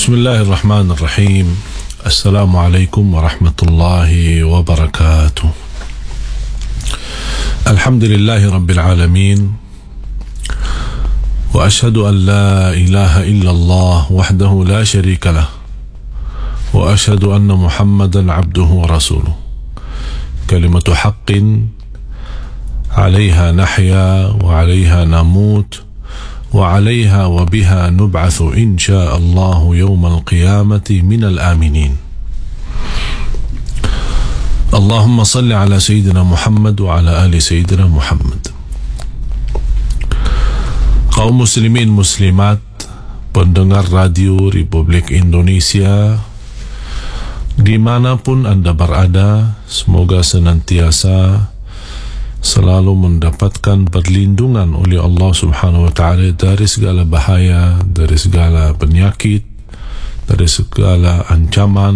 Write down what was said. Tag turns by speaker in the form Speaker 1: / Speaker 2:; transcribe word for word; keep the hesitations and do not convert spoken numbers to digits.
Speaker 1: بسم الله الرحمن الرحيم. السلام عليكم ورحمة الله وبركاته. الحمد لله رب العالمين، وأشهد أن لا إله إلا الله وحده لا شريك له، وأشهد أن محمدا عبده ورسوله. كلمة حق عليها نحيا وعليها نموت وعليها وبها نبعث إن شاء الله يوم القيامة من الآمنين. اللهم صل على سيدنا محمد وعلى آل سيدنا محمد. Kaum muslimin muslimat, pendengar radio Republik Indonesia, dimanapun Anda berada, semoga senantiasa selalu mendapatkan perlindungan oleh Allah Subhanahu wa Ta'ala dari segala bahaya, dari segala penyakit, dari segala ancaman